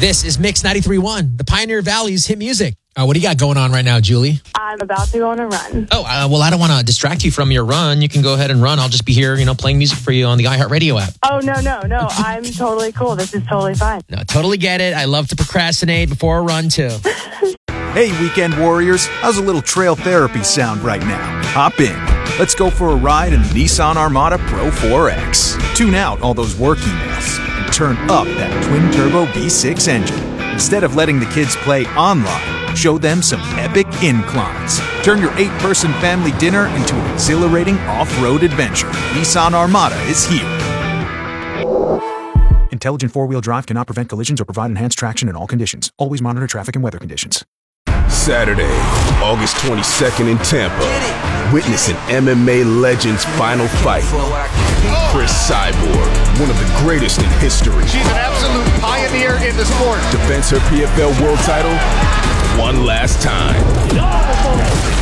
This is Mix 93.1, the Pioneer Valley's hit music. What do you got going on right now, Julie? I'm about to go on a run. Oh, well, I don't want to distract you from your run. You can go ahead and run. I'll just be here, playing music for you on the iHeartRadio app. Oh, no. I'm totally cool. This is totally fine. No, totally get it. I love to procrastinate before a run, too. Hey, weekend warriors. How's a little trail therapy sound right now? Hop in. Let's go for a ride in the Nissan Armada Pro 4X. Tune out all those work emails and turn up that twin-turbo V6 engine. Instead of letting the kids play online, show them some epic inclines. Turn your 8-person family dinner into an exhilarating off-road adventure. Nissan Armada is here. Intelligent four-wheel drive cannot prevent collisions or provide enhanced traction in all conditions. Always monitor traffic and weather conditions. Saturday, August 22nd in Tampa. Witness an MMA legend's final fight. Chris Cyborg, one of the greatest in history. She's an absolute pioneer in the sport. Defends her PFL world title one last time.